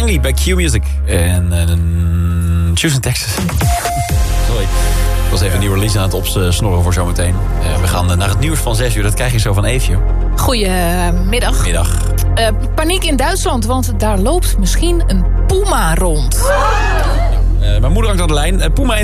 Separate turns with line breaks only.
Langley bij Q-Music. En Houston, Texas. Sorry. Ik was even een nieuwe release aan het opsnorren voor zometeen. We gaan naar het nieuws van 6 uur. Dat krijg je zo van Eefje.
Goedemiddag.
Middag.
Paniek in Duitsland, want daar loopt misschien een puma rond.
Mijn moeder hangt aan de lijn. Puma in